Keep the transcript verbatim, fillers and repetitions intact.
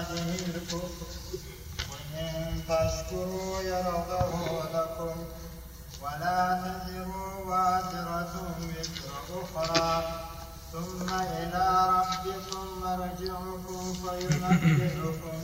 بعده الكفر وإن تشكروا يرضه لكم ولا تزر وازرة وزر أخرى ثم إلى ربكم مرجعكم فينبئكم